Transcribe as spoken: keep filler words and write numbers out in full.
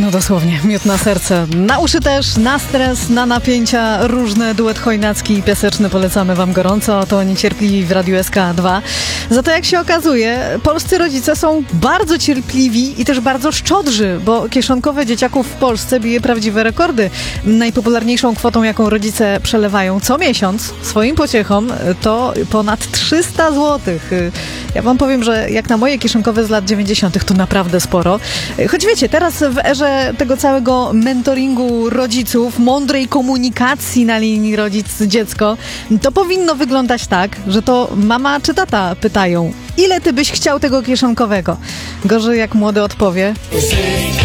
No dosłownie, miód na serce. Na uszy też, na stres, na napięcia, różne duet chojnacki i piaseczny polecamy wam gorąco. To niecierpliwi w Radiu S K dwa. Za to jak się okazuje, polscy rodzice są bardzo cierpliwi i też bardzo szczodrzy, bo kieszonkowe dzieciaków w Polsce bije prawdziwe rekordy. Najpopularniejszą kwotą, jaką rodzice przelewają co miesiąc swoim pociechom, to ponad trzysta złotych. Ja wam powiem, że jak na moje kieszonkowe z lat dziewięćdziesiątych to naprawdę sporo. Choć wiecie, teraz w erze tego całego mentoringu rodziców, mądrej komunikacji na linii rodzic-dziecko, to powinno wyglądać tak, że to mama czy tata pytają, ile ty byś chciał tego kieszonkowego? Gorzej jak młody odpowie: